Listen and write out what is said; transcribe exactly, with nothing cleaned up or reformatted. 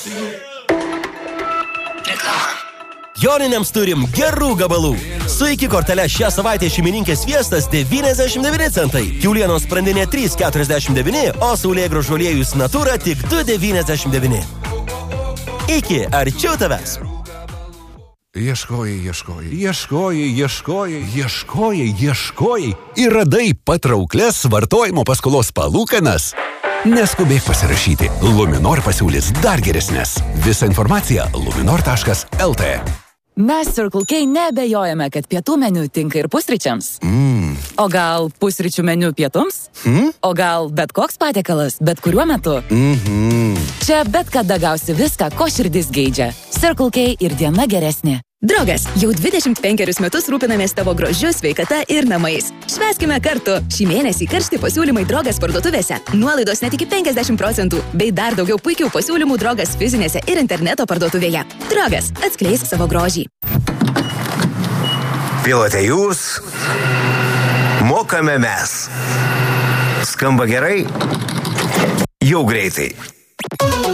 Joniniams turim gerų gabalų. Su iki kortelė šią savaitę šeimininkės sviestas devyniasdešimt devyni centai. Kiaulienos sprandinė trys keturiasdešimt devyni, o saulėgrąžų aliejus Natura tik du devyniasdešimt devyni. Iki arčiau tavęs. Ieškojai, ieškojai, ieškojai, ieškojai, ieškojai, ieškojai ir radai patrauklias vartojimo paskolos palūkanas. Neskubėk pasirašyti. Luminor pasiūlys dar geresnės. Visa informacija luminor taškas el tė. Mes Circle K neabejojame, kad pietų meniu tinka ir pusryčiams. Mm. O gal pusryčių meniu pietums? Hmm? O gal bet koks patiekalas, bet kuriuo metu? Mhm. Čia bet kada gausi viską, ko širdis geidžia. Circle K ir diena geresnė. Drogas, jau dvidešimt penkerius metus rūpinamės tavo grožiu, sveikata ir namais. Švęskime kartu. Šį mėnesį karšti pasiūlymai Drogas parduotuvėse. Nuolaidos net iki penkiasdešimt procentų, bei dar daugiau puikių pasiūlymų Drogas fizinėse ir interneto parduotuvėje. Drogas, atskleisk savo grožį. Pilote jūs, mokame mes. Skamba gerai? Jau greitai.